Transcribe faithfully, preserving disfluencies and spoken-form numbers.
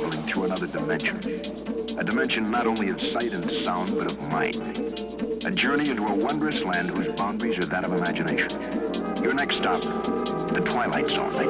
traveling through another dimension. A dimension not only of sight and sound, but of mind. A journey into a wondrous land whose boundaries are that of imagination. Your next stop, the Twilight Zone.